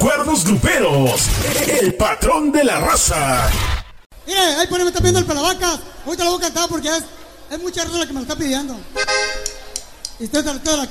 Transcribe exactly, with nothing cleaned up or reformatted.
recuerdos gruperos, el patrón de la raza. Mire, ahí por ahí me está pidiendo el Pelavacas. Ahorita lo voy a cantar porque es, es mucha raza la que me lo está pidiendo. Y usted, usted la